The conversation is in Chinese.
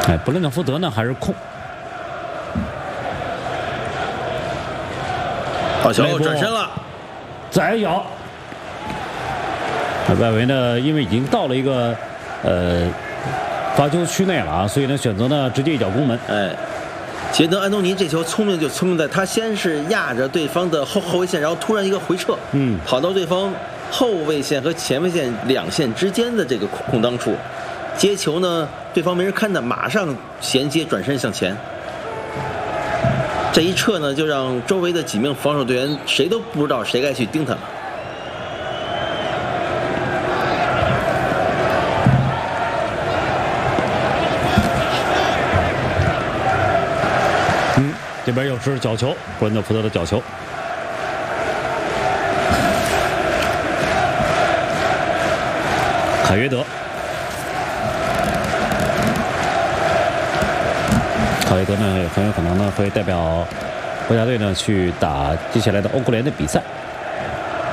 哎，布伦特福德呢还是空。 好球，转身了， 再咬。外围呢，因为已经到了一个罚球区内了啊，所以呢选择呢直接一脚攻门。 哎，杰德·安东尼这球聪明就聪明在，他先是压着对方的后卫线，然后突然一个回撤，跑到对方后卫线和前卫线两线之间的这个空当处，接球呢，对方没人看的，马上衔接转身向前。这一撤呢，就让周围的几名防守队员谁都不知道谁该去盯他了。 这边又是角球，布伦特福德的角球。凯约德，凯约德呢很有可能呢会代表国家队呢去打接下来的欧国联的比赛。